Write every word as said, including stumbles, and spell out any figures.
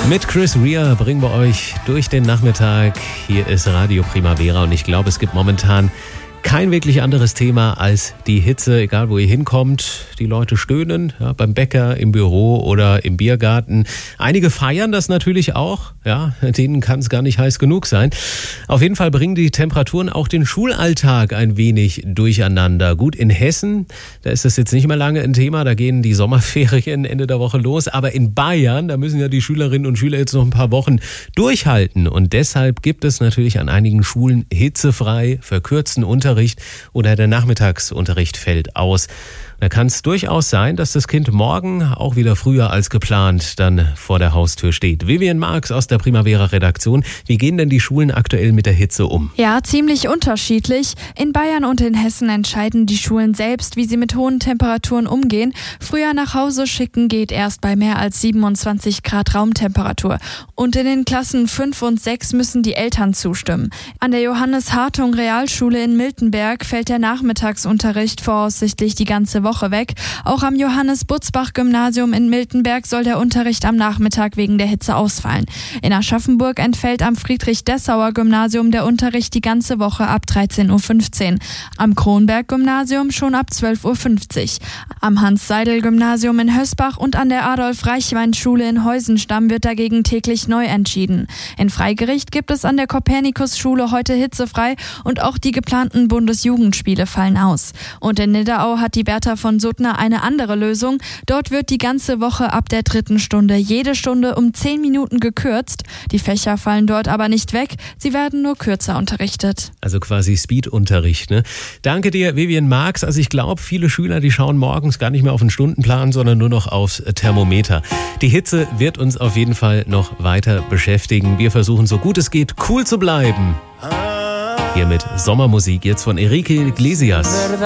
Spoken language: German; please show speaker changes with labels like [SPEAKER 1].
[SPEAKER 1] Mit Chris Rea bringen wir euch durch den Nachmittag. Hier ist Radio Primavera und ich glaube, es gibt momentan kein wirklich anderes Thema als die Hitze, egal wo ihr hinkommt. Die Leute stöhnen, ja, beim Bäcker, im Büro oder im Biergarten. Einige feiern das natürlich auch, ja, denen kann es gar nicht heiß genug sein. Auf jeden Fall bringen die Temperaturen auch den Schulalltag ein wenig durcheinander. Gut, in Hessen, da ist das jetzt nicht mehr lange ein Thema, da gehen die Sommerferien Ende der Woche los. Aber in Bayern, da müssen ja die Schülerinnen und Schüler jetzt noch ein paar Wochen durchhalten. Und deshalb gibt es natürlich an einigen Schulen hitzefrei, verkürzten Unterricht oder der Nachmittagsunterricht fällt aus. Da kann es durchaus sein, dass das Kind morgen auch wieder früher als geplant dann vor der Haustür steht. Vivian Marx aus der Primavera-Redaktion. Wie gehen denn die Schulen aktuell mit der Hitze um?
[SPEAKER 2] Ja, ziemlich unterschiedlich. In Bayern und in Hessen entscheiden die Schulen selbst, wie sie mit hohen Temperaturen umgehen. Früher nach Hause schicken geht erst bei mehr als siebenundzwanzig Grad Raumtemperatur. Und in den Klassen fünf und sechs müssen die Eltern zustimmen. An der Johannes-Hartung-Realschule in Miltenberg fällt der Nachmittagsunterricht voraussichtlich die ganze Woche weg. Auch am Johannes-Butzbach-Gymnasium in Miltenberg soll der Unterricht am Nachmittag wegen der Hitze ausfallen. In Aschaffenburg entfällt am Friedrich-Dessauer-Gymnasium der Unterricht die ganze Woche ab dreizehn Uhr fünfzehn. Am Kronberg-Gymnasium schon ab zwölf Uhr fünfzig. Am Hans-Seidel-Gymnasium in Hösbach und an der Adolf-Reichwein-Schule in Heusenstamm wird dagegen täglich neu entschieden. In Freigericht gibt es an der Kopernikus-Schule heute hitzefrei und auch die geplanten Bundesjugendspiele fallen aus. Und in Nidderau hat die Bertha von Suttner eine andere Lösung. Dort wird die ganze Woche ab der dritten Stunde jede Stunde um zehn Minuten gekürzt. Die Fächer fallen dort aber nicht weg, sie werden nur kürzer unterrichtet.
[SPEAKER 1] Also quasi Speedunterricht, ne? Danke dir, Vivian Marx. Also ich glaube, viele Schüler, die schauen morgens gar nicht mehr auf den Stundenplan, sondern nur noch aufs Thermometer. Die Hitze wird uns auf jeden Fall noch weiter beschäftigen. Wir versuchen, so gut es geht, cool zu bleiben. Hier mit Sommermusik jetzt von Enrique Iglesias.